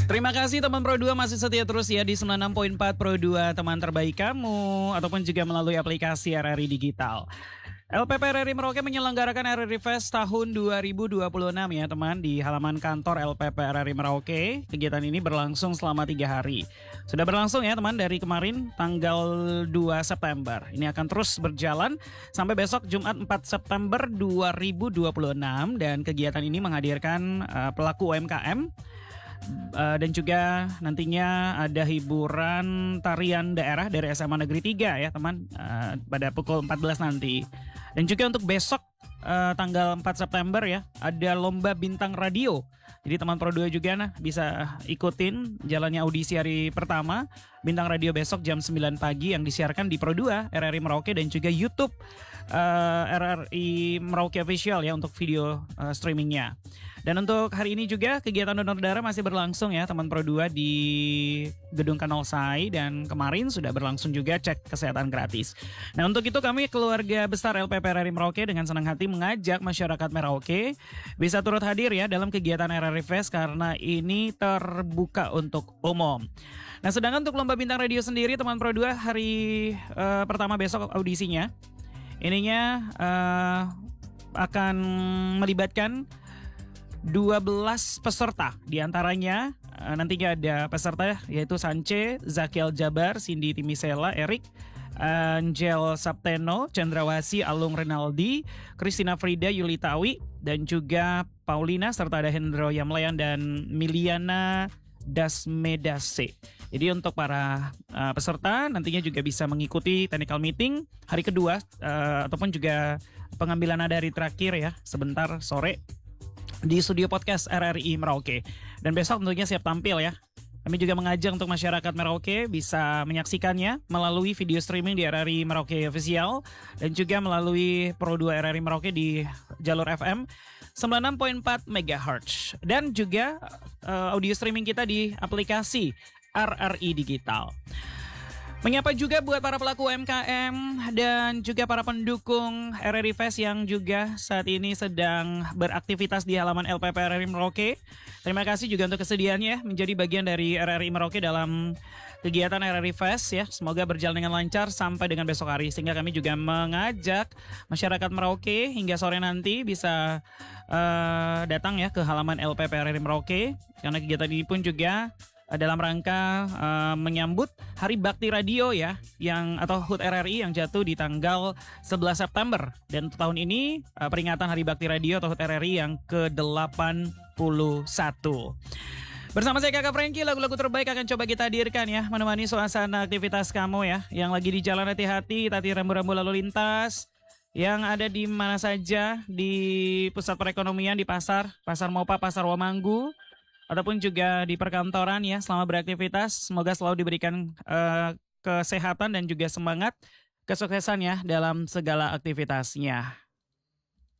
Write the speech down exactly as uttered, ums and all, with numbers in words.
Terima kasih teman Pro dua masih setia terus ya di sembilan puluh enam koma empat Pro dua, teman terbaik kamu, ataupun juga melalui aplikasi R R I Digital. L P P R R I Merauke menyelenggarakan R R I Fest tahun dua ribu dua puluh enam ya teman, di halaman kantor L P P R R I Merauke. Kegiatan ini berlangsung selama tiga hari. Sudah berlangsung ya teman dari kemarin tanggal dua September. Ini akan terus berjalan sampai besok Jumat empat September dua ribu dua puluh enam. Dan kegiatan ini menghadirkan uh, pelaku U M K M. Uh, dan juga nantinya ada hiburan tarian daerah dari S M A Negeri tiga ya teman, uh, pada pukul empat belas nanti. Dan juga untuk besok uh, tanggal empat September ya, ada lomba bintang radio. Jadi teman Pro dua juga nah bisa ikutin jalannya audisi hari pertama bintang radio besok jam sembilan pagi yang disiarkan di Pro dua R R I Merauke dan juga YouTube uh, R R I Merauke Official ya untuk video uh, streamingnya. Dan untuk hari ini juga kegiatan donor darah masih berlangsung ya teman Pro dua di Gedung Kanolsai, dan kemarin sudah berlangsung juga cek kesehatan gratis. Nah untuk itu kami keluarga besar L P P R R I Merauke dengan senang hati mengajak masyarakat Merauke bisa turut hadir ya dalam kegiatan R R I Fest karena ini terbuka untuk umum. Nah sedangkan untuk lomba bintang radio sendiri teman Pro dua hari uh, pertama besok audisinya ininya uh, akan melibatkan dua belas peserta. Di antaranya uh, nantinya ada peserta yaitu Sance, Zakiel Jabar, Cindy Timisela, Erik, Angel Sapteno, Cendrawasi, Alung Renaldi, Christina Frida, Yulita Awi, dan juga Paulina, serta ada Hendro Yamlayan dan Miliana Dasmedase. Jadi untuk para uh, peserta nantinya juga bisa mengikuti technical meeting hari kedua uh, ataupun juga pengambilan nada hari terakhir ya sebentar sore di studio podcast R R I Merauke. Dan besok tentunya siap tampil ya. Kami juga mengajak untuk masyarakat Merauke bisa menyaksikannya melalui video streaming di R R I Merauke Official dan juga melalui Pro dua R R I Merauke di jalur F M sembilan puluh enam koma empat megahertz dan juga uh, audio streaming kita di aplikasi R R I Digital. Menyapa juga buat para pelaku U M K M dan juga para pendukung R R I Fest yang juga saat ini sedang beraktivitas di halaman L P P R R I Merauke. Terima kasih juga untuk kesediaannya menjadi bagian dari R R I Merauke dalam kegiatan R R I Fest ya. Semoga berjalan dengan lancar sampai dengan besok hari, sehingga kami juga mengajak masyarakat Merauke hingga sore nanti bisa uh, datang ya ke halaman L P P R R I Merauke, karena kegiatan ini pun juga dalam rangka uh, menyambut Hari Bakti Radio ya, yang atau H U T R R I yang jatuh di tanggal sebelas September. Dan untuk tahun ini uh, peringatan Hari Bakti Radio atau H U T R R I yang ke delapan puluh satu. Bersama saya Kakak Franky, lagu-lagu terbaik akan coba kita hadirkan ya, menemani suasana aktivitas kamu ya, yang lagi di jalan hati-hati, tati rambu-rambu lalu lintas, yang ada di mana saja, di pusat perekonomian, di pasar, Pasar Mopa, Pasar Wamanggu, ataupun juga di perkantoran ya, selama beraktivitas. Semoga selalu diberikan uh, kesehatan dan juga semangat, kesuksesan ya dalam segala aktivitasnya.